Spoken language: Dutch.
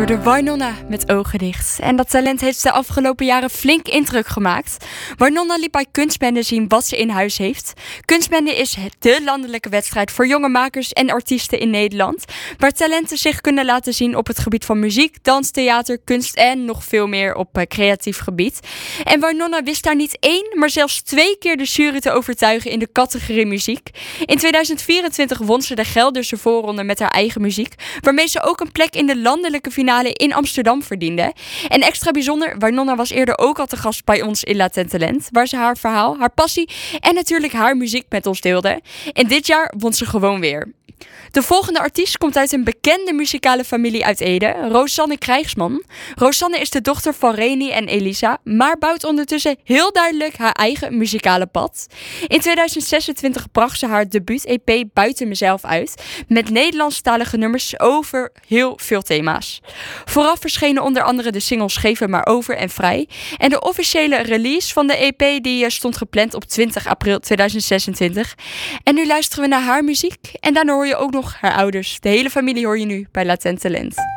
hoorde Wynonna met ogen dicht. En dat talent heeft de afgelopen jaren flink indruk gemaakt. Wynonna liet bij Kunstbende zien wat ze in huis heeft. Kunstbende is de landelijke wedstrijd voor jonge makers en artiesten in Nederland, waar talenten zich kunnen laten zien op het gebied van muziek, dans, theater, kunst en nog veel meer op creatief gebied. En Wynonna wist daar niet 1, maar zelfs 2 keer de jury te overtuigen in de categorie muziek. In 2024 won ze de Gelderse voorronde met haar eigen muziek, waarmee ze ook een plek in de landelijke finale in Amsterdam verdiende. En extra bijzonder, Wynonna was eerder ook al te gast bij ons in Latent Talent, waar ze haar verhaal, haar passie en natuurlijk haar muziek met ons deelde. En dit jaar won ze gewoon weer. De volgende artiest komt uit een bekende muzikale familie uit Ede, Rosanne Krijgsman. Rosanne is de dochter van Reni en Elisa, maar bouwt ondertussen heel duidelijk haar eigen muzikale pad. In 2026 bracht ze haar debuut-EP Buiten Mezelf uit, met Nederlandstalige nummers over heel veel thema's. Vooraf verschenen onder andere de singles Geef het maar over en Vrij. En de officiële release van de EP die stond gepland op 20 april 2026. En nu luisteren we naar haar muziek en daarna hoor je ook nog haar ouders. De hele familie hoor je nu bij Latent Talent.